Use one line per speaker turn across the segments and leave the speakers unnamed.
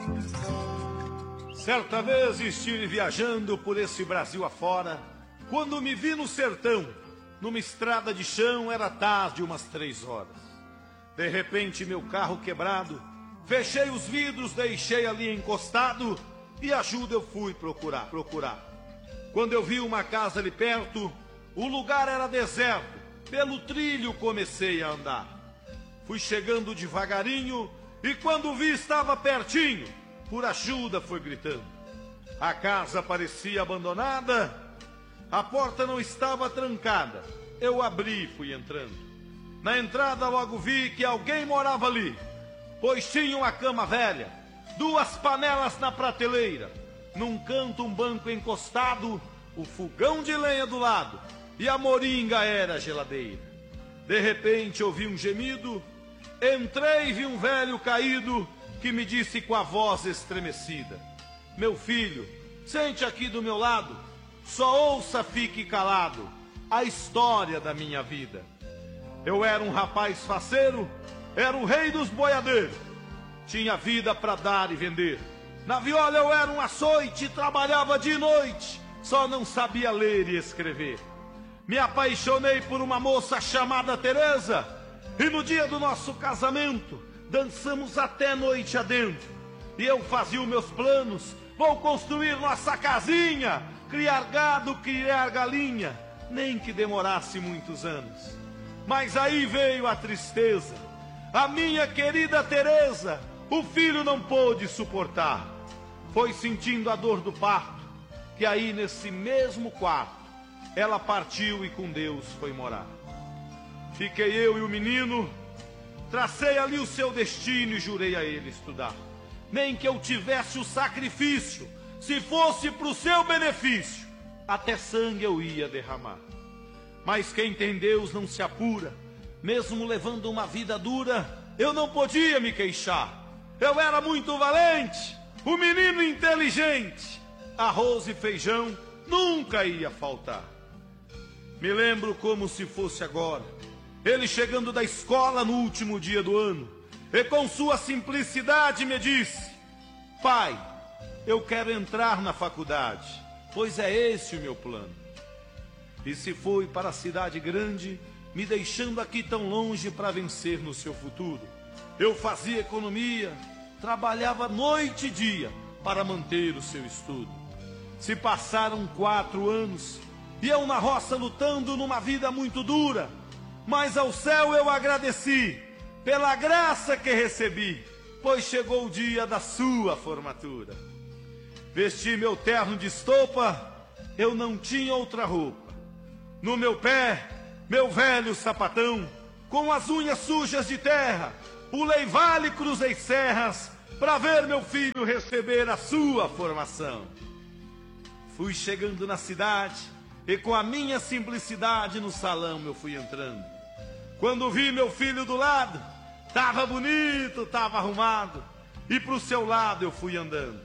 Certa vez estive viajando por esse Brasil afora, quando me vi no sertão, numa estrada de chão, era tarde, umas 3 horas. De repente meu carro quebrado, fechei os vidros, deixei ali encostado, e ajuda eu fui procurar. Quando eu vi uma casa ali perto, o lugar era deserto, pelo trilho comecei a andar. Fui chegando devagarinho, e quando vi estava pertinho, por ajuda foi gritando. A casa parecia abandonada, a porta não estava trancada. Eu abri e fui entrando. Na entrada logo vi que alguém morava ali, pois tinha uma cama velha, 2 panelas na prateleira, num canto um banco encostado, o fogão de lenha do lado, e a moringa era a geladeira. De repente ouvi um gemido, entrei e vi um velho caído, que me disse com a voz estremecida: meu filho, sente aqui do meu lado, só ouça, fique calado, a história da minha vida. Eu era um rapaz faceiro, era o rei dos boiadeiros, tinha vida para dar e vender. Na viola eu era um açoite, trabalhava de noite, só não sabia ler e escrever. Me apaixonei por uma moça chamada Teresa, e no dia do nosso casamento dançamos até noite adentro. E eu fazia os meus planos, vou construir nossa casinha, criar gado, criar galinha, nem que demorasse muitos anos. Mas aí veio a tristeza, a minha querida Teresa, o filho não pôde suportar. Foi sentindo a dor do parto, que aí nesse mesmo quarto, ela partiu e com Deus foi morar. Fiquei eu e o menino, tracei ali o seu destino e jurei a ele estudar. Nem que eu tivesse o sacrifício, se fosse pro seu benefício, até sangue eu ia derramar. Mas quem tem Deus não se apura, mesmo levando uma vida dura, eu não podia me queixar. Eu era muito valente, um menino inteligente, arroz e feijão nunca ia faltar. Me lembro como se fosse agora, ele chegando da escola no último dia do ano, e com sua simplicidade me disse: pai, eu quero entrar na faculdade, pois é esse o meu plano. E se foi para a cidade grande, me deixando aqui tão longe para vencer no seu futuro. Eu fazia economia, trabalhava noite e dia para manter o seu estudo. Se passaram 4 anos, e eu na roça lutando numa vida muito dura, mas ao céu eu agradeci pela graça que recebi, pois chegou o dia da sua formatura. Vesti meu terno de estopa, eu não tinha outra roupa. No meu pé, meu velho sapatão, com as unhas sujas de terra, pulei vale e cruzei serras, para ver meu filho receber a sua formação. Fui chegando na cidade, e com a minha simplicidade no salão eu fui entrando. Quando vi meu filho do lado, tava bonito, tava arrumado, e pro seu lado eu fui andando.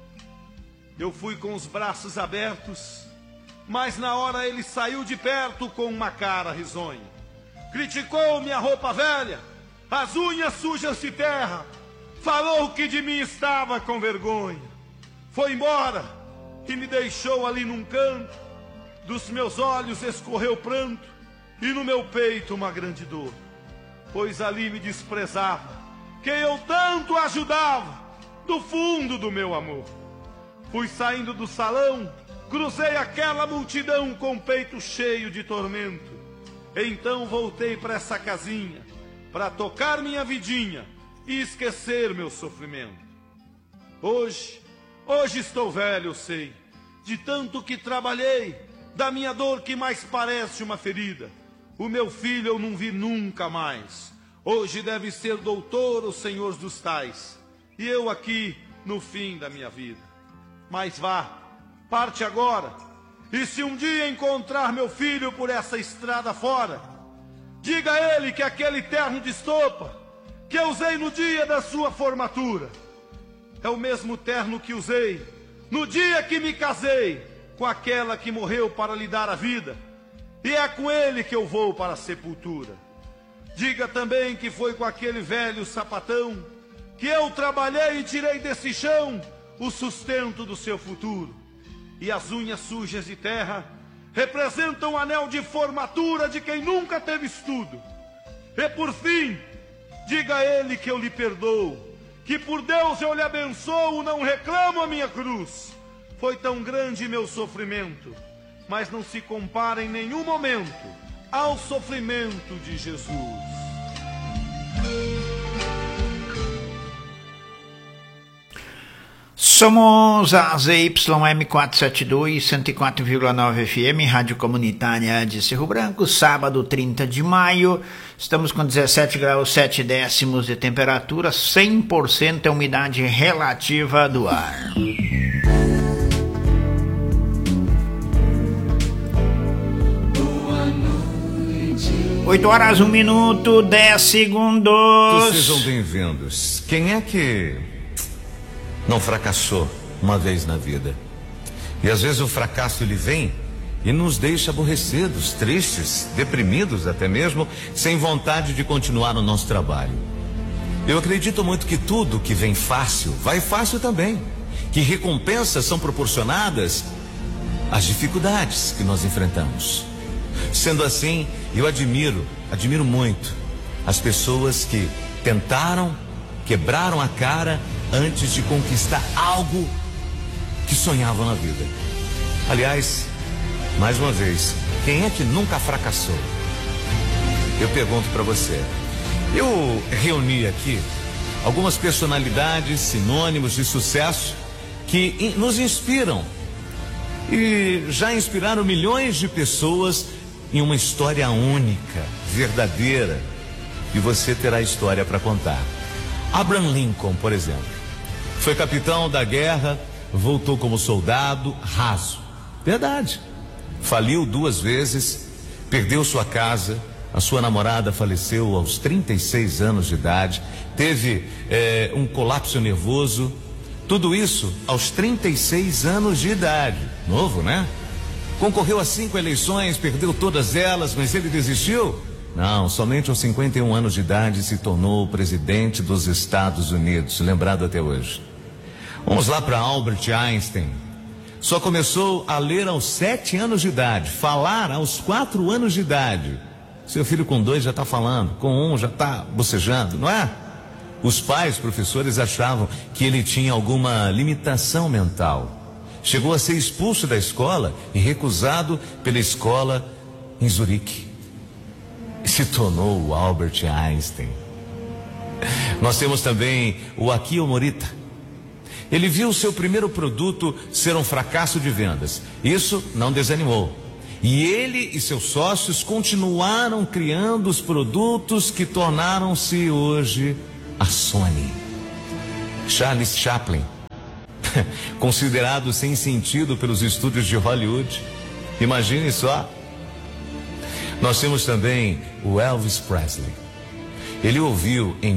Eu fui com os braços abertos, mas na hora ele saiu de perto com uma cara risonha. Criticou minha roupa velha, as unhas sujas de terra, falou que de mim estava com vergonha. Foi embora e me deixou ali num canto, dos meus olhos escorreu pranto, e no meu peito uma grande dor, pois ali me desprezava quem eu tanto ajudava, do fundo do meu amor. Fui saindo do salão, cruzei aquela multidão com o peito cheio de tormento. Então voltei para essa casinha, para tocar minha vidinha e esquecer meu sofrimento. Hoje estou velho, eu sei, de tanto que trabalhei, da minha dor que mais parece uma ferida. O meu filho eu não vi nunca mais. Hoje deve ser doutor ou senhor dos tais, e eu aqui no fim da minha vida. Mas vá, parte agora, e se um dia encontrar meu filho por essa estrada fora, diga a ele que aquele terno de estopa que eu usei no dia da sua formatura é o mesmo terno que usei no dia que me casei com aquela que morreu para lhe dar a vida, e é com ele que eu vou para a sepultura. Diga também que foi com aquele velho sapatão que eu trabalhei e tirei desse chão o sustento do seu futuro. E as unhas sujas de terra representam o anel de formatura de quem nunca teve estudo. E por fim, diga a ele que eu lhe perdoo, que por Deus eu lhe abençoo, não reclamo a minha cruz. Foi tão grande meu sofrimento, mas não se compara em nenhum momento ao sofrimento de Jesus.
Somos a ZYM 472, 104,9 FM, Rádio Comunitária de Cerro Branco, sábado 30 de maio, estamos com 17 graus 7 décimos de temperatura, 100% é a umidade relativa do ar.
Boa noite.
8 horas, 1 minuto, 10 segundos.
Sejam bem-vindos. Quem é que não fracassou uma vez na vida? E às vezes o fracasso ele vem e nos deixa aborrecidos, tristes, deprimidos até mesmo, sem vontade de continuar no nosso trabalho. Eu acredito muito que tudo que vem fácil, vai fácil também. Que recompensas são proporcionadas às dificuldades que nós enfrentamos. Sendo assim, eu admiro muito as pessoas que tentaram, quebraram a cara antes de conquistar algo que sonhavam na vida. Aliás, mais uma vez, quem é que nunca fracassou? Eu pergunto para você. Eu reuni aqui algumas personalidades, sinônimos de sucesso que nos inspiram e já inspiraram milhões de pessoas em uma história única, verdadeira, e você terá história para contar. Abraham Lincoln, por exemplo, foi capitão da guerra, voltou como soldado raso. Verdade. Faliu 2 vezes, perdeu sua casa, a sua namorada faleceu aos 36 anos de idade, teve um colapso nervoso, tudo isso aos 36 anos de idade. Novo, né? Concorreu a 5 eleições, perdeu todas elas, mas ele desistiu? Não, somente aos 51 anos de idade se tornou o presidente dos Estados Unidos, lembrado até hoje. Vamos lá para Albert Einstein. Só começou a ler aos 7 anos de idade, falar aos 4 anos de idade. Seu filho com 2 já está falando, com 1 já está bocejando, não é? Os pais, professores, achavam que ele tinha alguma limitação mental. Chegou a ser expulso da escola e recusado pela escola em Zurique. E se tornou o Albert Einstein. Nós temos também o Akio Morita. Ele viu o seu primeiro produto ser um fracasso de vendas. Isso não desanimou. E ele e seus sócios continuaram criando os produtos que tornaram-se hoje a Sony. Charles Chaplin, considerado sem sentido pelos estúdios de Hollywood. Imagine só. Nós temos também o Elvis Presley. Ele ouviu em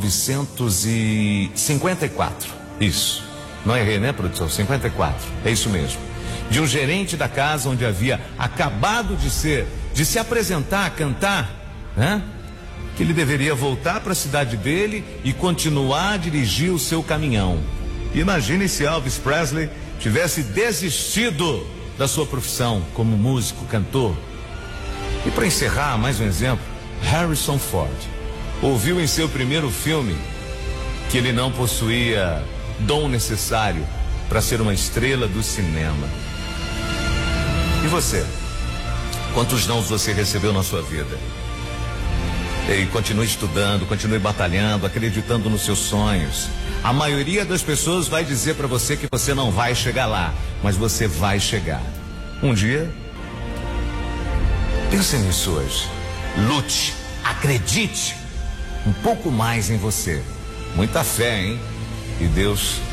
1954. Isso. Não errei, né, produção? 54. É isso mesmo. De um gerente da casa onde havia acabado de se apresentar, cantar, né? Que ele deveria voltar para a cidade dele e continuar a dirigir o seu caminhão. Imagine se Elvis Presley tivesse desistido da sua profissão como músico, cantor. E para encerrar, mais um exemplo, Harrison Ford ouviu em seu primeiro filme que ele não possuía dom necessário para ser uma estrela do cinema. E você? Quantos nãos você recebeu na sua vida? E continue estudando, continue batalhando, acreditando nos seus sonhos. A maioria das pessoas vai dizer para você que você não vai chegar lá, mas você vai chegar. Um dia, pense nisso hoje. Lute, acredite um pouco mais em você. Muita fé, hein? E Deus